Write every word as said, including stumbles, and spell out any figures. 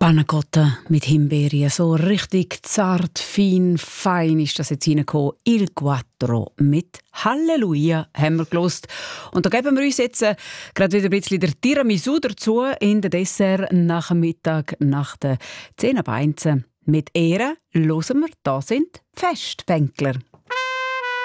Panna Cotta mit Himbeeren, so richtig zart, fein, fein ist das jetzt reingekommen. Il Quattro mit Halleluja haben wir gelost. Und da geben wir uns jetzt äh, gerade wieder ein bisschen der Tiramisu dazu in den Dessert nach dem Mittag, nach den zehn Beinzen. Mit Ehre hören wir, da sind Festbänkler.